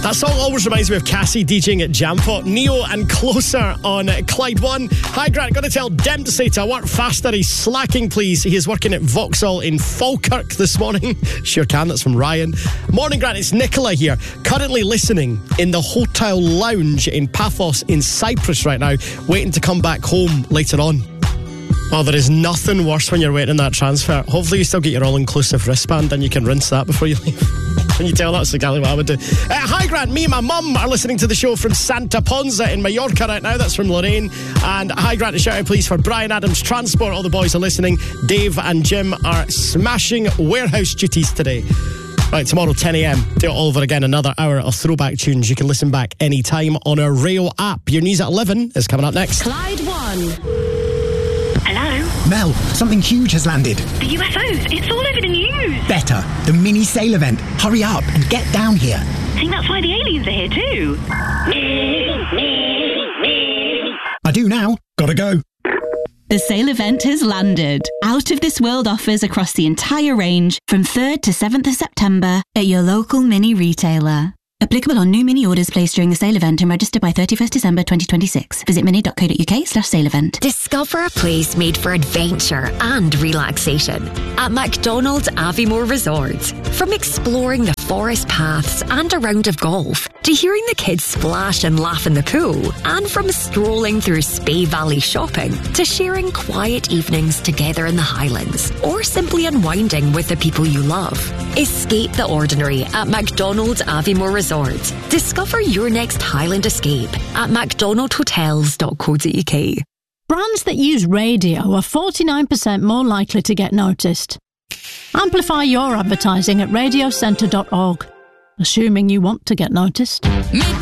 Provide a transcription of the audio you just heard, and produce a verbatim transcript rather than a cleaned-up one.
That song always reminds me of Cassie DJing at Jampot. Neo and Closer on Clyde One. Hi Grant, got to tell Dempsey to work faster. He's slacking, please. He is working at Vauxhall in Falkirk this morning. Sure can, that's from Ryan. Morning Grant, it's Nicola here. Currently listening in the hotel lounge in Paphos in Cyprus right now, waiting to come back home later on. Oh, there is nothing worse when you're waiting on that transfer. Hopefully you still get your all-inclusive wristband and you can rinse that before you leave. Can you tell that's exactly what I would do? Uh, hi, Grant. Me and my mum are listening to the show from Santa Ponza in Mallorca right now. That's from Lorraine. And hi, Grant, a shout out, please, for Brian Adams Transport. All the boys are listening. Dave and Jim are smashing warehouse duties today. Right, tomorrow, ten a.m. do it all over again. Another hour of throwback tunes. You can listen back anytime on our Rail app. Your news at eleven is coming up next. Clyde One. Hello? Mel, something huge has landed. The U F Os. It's all over the news. Better. The mini sail event. Hurry up and get down here. I think that's why the aliens are here too. I do now. Gotta go. The sail event has landed. Out of this world offers across the entire range from third to seventh of September at your local mini retailer. Applicable on new mini orders placed during the sale event and registered by thirty-first December twenty twenty-six. Visit mini.co.uk slash sale event. Discover a place made for adventure and relaxation at McDonald's Aviemore Resorts. From exploring the forest paths and a round of golf, to hearing the kids splash and laugh in the pool, and from strolling through Spey Valley shopping, to sharing quiet evenings together in the Highlands, or simply unwinding with the people you love. Escape the ordinary at McDonald's Aviemore Resorts. Discover your next Highland escape at mcdonald hotels dot co dot uk. Brands that use radio are forty-nine percent more likely to get noticed. Amplify your advertising at radio centre dot org, assuming you want to get noticed. Make